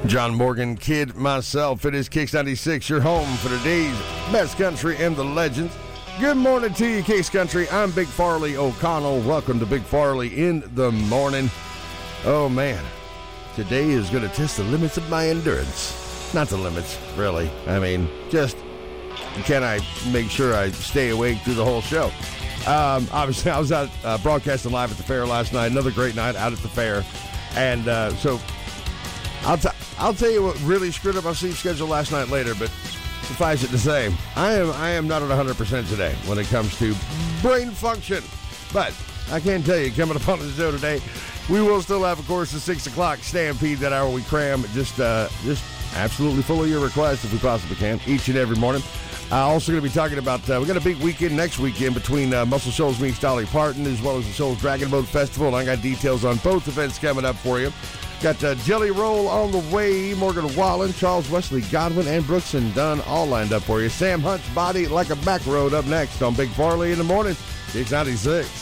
John Morgan, Kid, myself. It is Kicks 96, your home for today's best country and the legends. Good morning to you, Kicks Country. I'm Big Farley O'Connell. Welcome to Big Farley in the morning. Oh, man. Today is going to test the limits of my endurance. Not the limits, really. I mean, just can I make sure I stay awake through the whole show? Obviously, I was out broadcasting live at the fair last night. Another great night out at the fair. And so I'll tell you what really screwed up my sleep schedule last night later, but suffice it to say, I am not at 100% today when it comes to brain function. But I can tell you, coming up on the show today, we will still have, of course, the 6 o'clock Stampede, that hour we cram just absolutely full of your requests if we possibly can, each and every morning. Also going to be talking about, we got a big weekend next weekend between Muscle Shoals meets Dolly Parton, as well as the Shoals Dragon Boat Festival, and I got details on both events coming up for you. Got Jelly Roll on the way, Morgan Wallen, Charles Wesley Godwin, and Brooks and Dunn all lined up for you. Sam Hunt's Body Like a Back Road up next on Big Farley in the morning, 696.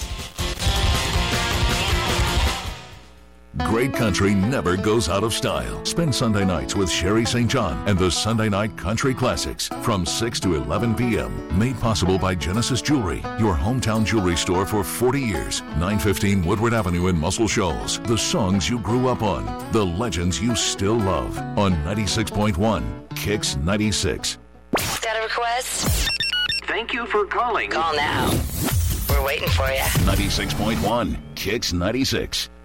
Great country never goes out of style. Spend Sunday nights with Sherry St. John and the Sunday Night Country Classics from 6 to 11 p.m. Made possible by Genesis Jewelry, your hometown jewelry store for 40 years. 915 Woodward Avenue in Muscle Shoals. The songs you grew up on. The legends you still love. On 96.1 Kicks 96. Got a request? Thank you for calling. Call now. We're waiting for you. 96.1 Kicks 96.